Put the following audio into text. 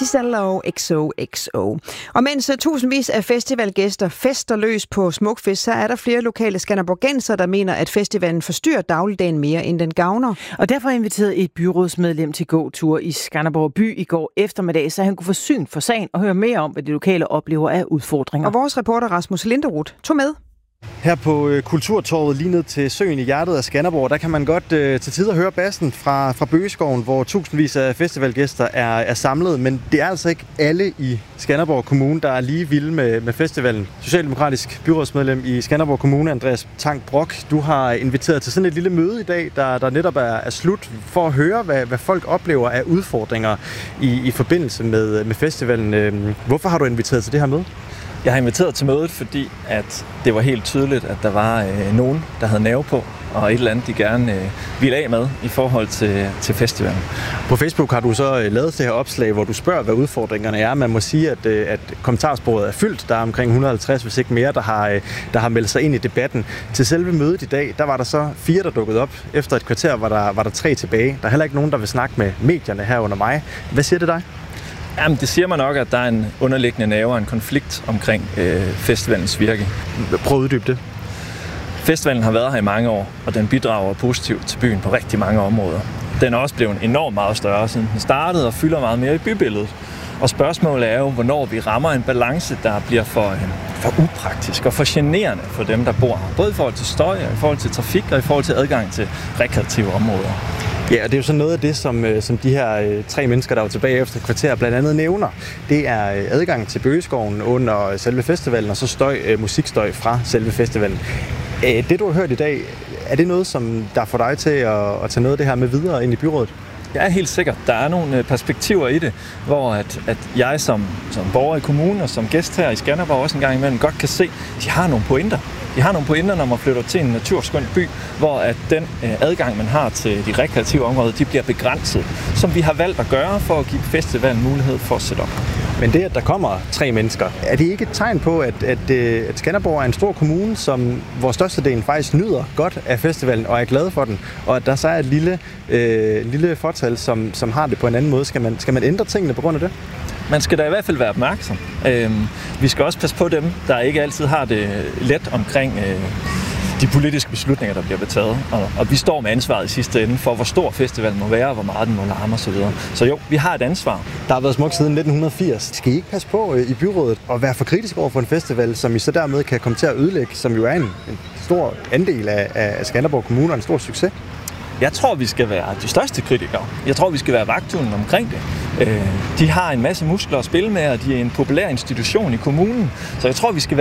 Giselle XOXO. Og mens tusindvis af festivalgæster fester løs på Smukfest, så er der flere lokale skanderborgenser, der mener, at festivalen forstyrrer dagligdagen mere, end den gavner. Og derfor inviterede et byrådsmedlem til gåtur i Skanderborg by i går eftermiddag, så han kunne få syn for sagen og høre mere om, hvad de lokale oplever af udfordringer. Og vores reporter Rasmus Linderoth tog med. Her på Kulturtorvet lige ned til søen i hjertet af Skanderborg, der kan man godt til tider høre bassen fra Bøgeskoven, hvor tusindvis af festivalgæster er samlet. Men det er altså ikke alle i Skanderborg Kommune, der er lige vilde med festivalen. Socialdemokratisk byrådsmedlem i Skanderborg Kommune, Andreas Tank Brock, du har inviteret til sådan et lille møde i dag, der netop er slut, for at høre, hvad folk oplever af udfordringer i forbindelse med festivalen. Hvorfor har du inviteret til det her møde? Jeg har inviteret til mødet, fordi at det var helt tydeligt, at der var nogen, der havde nerve på, og et eller andet, de gerne ville af med i forhold til festivalen. På Facebook har du så lavet det her opslag, hvor du spørger, hvad udfordringerne er. Man må sige, at kommentarsporet er fyldt. Der er omkring 150, hvis ikke mere, der har meldt sig ind i debatten. Til selve mødet i dag, der var der så 4, der dukkede op. Efter et kvarter var der 3 tilbage. Der er heller ikke nogen, der vil snakke med medierne her under mig. Hvad siger det dig? Jamen, det siger mig nok, at der er en underliggende nerve og en konflikt omkring festivalens virke. Prøv at uddybe det. Festivalen har været her i mange år, og den bidrager positivt til byen på rigtig mange områder. Den er også blevet enormt meget større, siden den startede og fylder meget mere i bybilledet. Og spørgsmålet er jo, hvornår vi rammer en balance, der bliver for upraktisk og for generende for dem, der bor her. Både i forhold til støj, og i forhold til trafik og i forhold til adgang til rekreative områder. Ja, og det er jo sådan noget af det, som de her 3 mennesker, der var tilbage efter et kvarter, blandt andet nævner. Det er adgang til Bøgeskoven under selve festivalen, og så musikstøj fra selve festivalen. Det, du har hørt i dag, er det noget, som der får dig til at tage noget af det her med videre ind i byrådet? Ja, helt sikkert. Der er nogle perspektiver i det, hvor at jeg som borger i kommunen og som gæst her i Skanderborg også en gang imellem godt kan se, at de har nogle pointer. De har nogle pointer, når man flytter til en naturskøn by, hvor at den adgang, man har til de rekreative områder, de bliver begrænset, som vi har valgt at gøre for at give festivalen mulighed for at sætte op. Men det, at der kommer 3 mennesker, er det ikke et tegn på, at Skanderborg er en stor kommune, hvor størstedelen faktisk nyder godt af festivalen og er glad for den, og at der så er et lille fortal, som har det på en anden måde? Skal man ændre tingene på grund af det? Man skal da i hvert fald være opmærksom. Vi skal også passe på dem, der ikke altid har det let omkring de politiske beslutninger, der bliver taget. Og vi står med ansvaret i sidste ende for, hvor stor festivalen må være, og hvor meget den må larme osv. Så jo, vi har et ansvar. Der har været smukt siden 1980. Skal I ikke passe på i byrådet og være for kritisk over for en festival, som I så dermed kan komme til at ødelægge, som jo er en stor andel af Skanderborg Kommune og en stor succes? Jeg tror, vi skal være de største kritikere. Jeg tror, vi skal være vagthunden omkring det. De har en masse muskler at spille med, og de er en populær institution i kommunen. Så jeg tror, vi skal